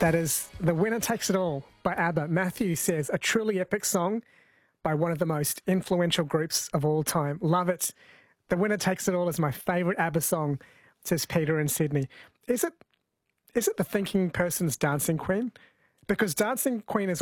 That is The Winner Takes It All by ABBA. Matthew says, a truly epic song by one of the most influential groups of all time. Love it. The Winner Takes It All is my favourite ABBA song, says Peter in Sydney. Is it the thinking person's Dancing Queen? Because Dancing Queen is